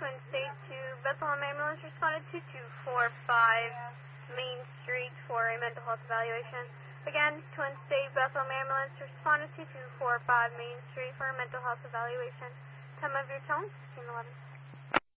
Twin State to Bethlehem Ambulance, responded 2245 Main Street for a mental health evaluation. Again, Twin State Bethlehem Ambulance, responded 2245 Main Street for a mental health evaluation. Time of your tone, 1611.